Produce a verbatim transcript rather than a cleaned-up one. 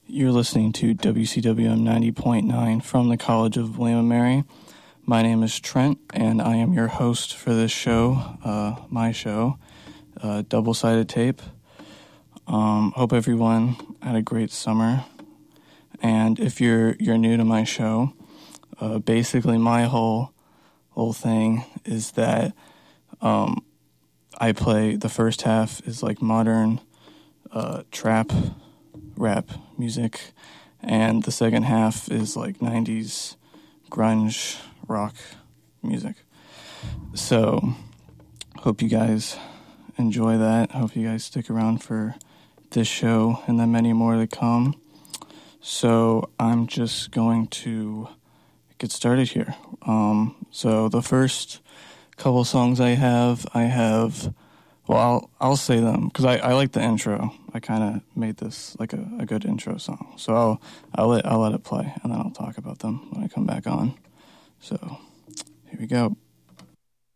You're listening to W C W M ninety point nine from the College of William and Mary. My name is Trent, and I am your host for this show, uh, my show, uh, Double-Sided Tape. Um, hope everyone had a great summer. And if you're you're new to my show, uh, basically my whole whole thing is that um, I play, the first half is like modern uh, trap rap music, and the second half is like nineties grunge rock music. So hope you guys enjoy that. Hope you guys stick around for this show and then many more to come. So I'm just going to get started here. Um, so the first couple songs I have, I have, well, I'll, I'll say them because I, I like the intro. I kind of made this like a, a good intro song. So I'll, I'll, let, I'll let it play, and then I'll talk about them when I come back on. So here we go.